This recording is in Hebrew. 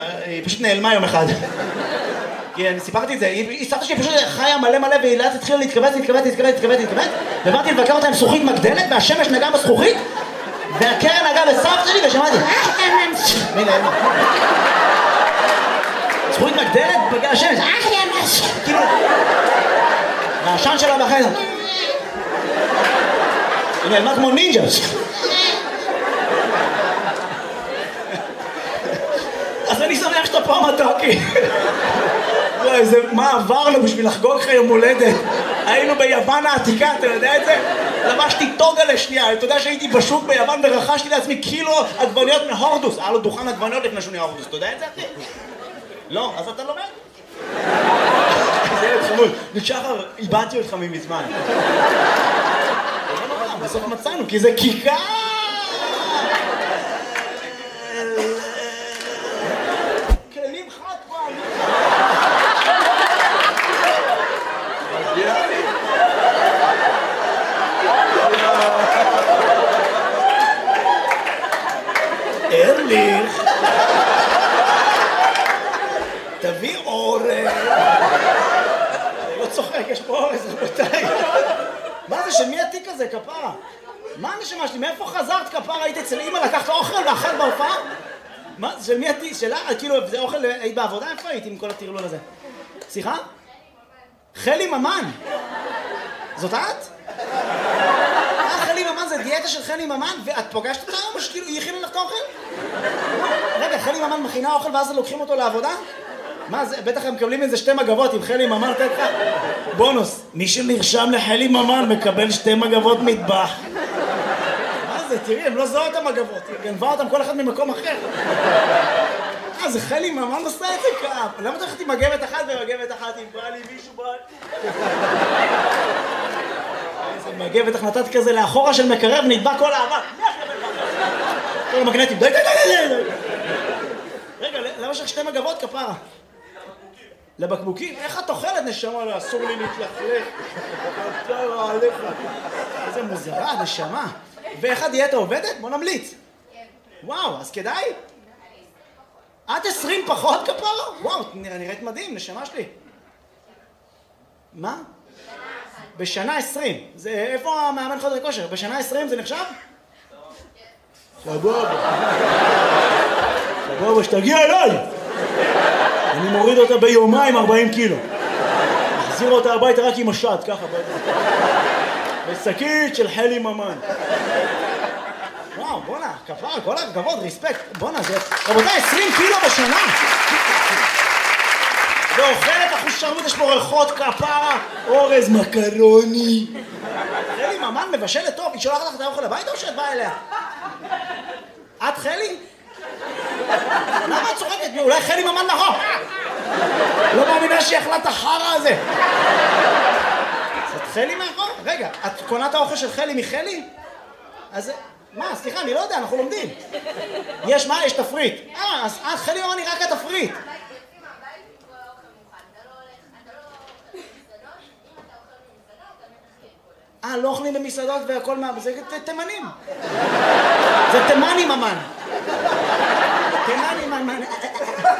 היא פשוט נעלמה יום אחד. כי אני סיפרתי את זה, היא סבתא שלי פשוט חיה מלא והיא לאט התחילה להתכווץ, ובאתי לבקר אותה עם זכוכית מגדלת, והשמש נגעה בזכוכית, והקרן נגעה בסבתא שלי, ושמעתי מי נעלמה? זכוכית מגדלת בגלל השמש, כאילו, והעשן שלה בחדר. היא נעלמה כמו נינג'ה. אז אני שמח שאתה פה מתוקי. איזה מה עברנו בשביל לחגוג לך יום הולדת. היינו ביוון העתיקה, אתה יודע את זה? לבשתי טוגה לשנייה, אתה יודע שהייתי בשוק ביוון ורכשתי לעצמי קילו עגבניות מהורדוס. היה לו דוכן עגבניות לפני שהוא נהיה הורדוס, אתה יודע את זה אחי? לא, אז אתה לומד? זה ילד חמוד, משחר איבדתי אותך ממזמן. בסוף מצאנו, כי זה כיכר! כלים חד פעם! ארליך! תביא אורז! אני לא צוחק, יש פה אורז, רבותיי. מה זה, של מי התיק הזה, כפרה? מה הנשמה שלי? מאיפה חזרת, כפרה? היית אצל אמא, לקחת אוכל ואכלת בהופעה? מה, של מי התיק? שלה? כאילו, זה אוכל, היית בעבודה? איפה הייתי עם כל הטרלול הזה? סליחה? חלי ממן! זאת את? חלי ממן זה דיאטה של חלי ממן, ואת פוגשת אותה או שכאילו היא הכינה לך את האוכל? רגע, חלי ממן מכינה אוכל ואז לוקחים אותו לעבודה? מה זה? בטח הם מקבלים איזה 2 מגבות עם חלי ממן, תת לך בונוס. מי שנרשם לחלי ממן מקבל 2 מגבות מטבח. מה זה? תראי, הם לא זוהו את המגבות, היא גנבה אותם כל אחד ממקום אחר. זה חלי ממן עושה את זה כאב. למה אתה הולכת עם מגבת אחת ומגבת אחת אם בא לי מישהו בא? איזה מגבת איך נתת כזה לאחורה של מקרב נדבק כל האהבה. כל המגנטים, די. רגע, למה יש לך 2 מגבות כפרה? לבקבוקים? איך את אוכלת נשמה? לא, אסור לי להתלכלך. תראה עליך. איזה מוזרה, נשמה. ואיך הדיאטה עובדת? בוא נמליץ. וואו, אז כדאי? עד 20 פחות כפרה? וואו, נראית מדהים, נשמה שלי. מה? בשנה 20. איפה המאמן חדר כושר? בשנה 20 זה נחשב? סבבה, שתגיע אליי! אני מוריד אותה ביומיים 40 קילו. מחזיר אותה הביתה רק עם השד, ככה. בשקית של חלי ממן. וואו, בונה, כפרה, כל הכבוד, ריספקט. בונה, זה... רבותיי, 20 קילו בשנה! ואוכלת אחוז שרמוט, יש פה ריחות, כפרה, אורז, מקרוני. חלי ממן מבשלת טוב, היא שולחת לך את האוכל הביתה או שאת באה אליה? את חלי? למה את צוחקת? אולי חלי ממן נכון? לא מאמינה שהיא אכלה את החרא הזה. את חלי מאחור? רגע, את קונה את האוכל של חלי מחלי? אז... מה? סליחה, אני לא יודע, אנחנו לומדים. יש מה? יש תפריט. אז חלי ממן היא רק התפריט. לא אוכלים במסעדות והכל מה... זה תימנים. זה תימני ממן. תימני ממן.